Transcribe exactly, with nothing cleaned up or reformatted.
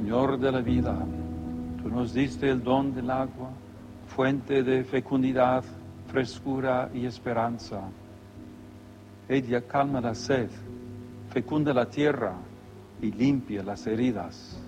Señor de la vida, tú nos diste el don del agua, fuente de fecundidad, frescura y esperanza. Ella calma la sed, fecunda la tierra y limpia las heridas.